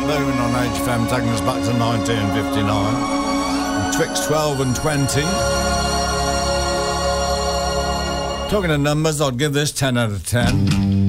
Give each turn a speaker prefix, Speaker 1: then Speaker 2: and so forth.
Speaker 1: Moon on HFM, taking us back to 1959. Twixt 12 and 20. Talking of numbers, I'd give this 10 out of 10.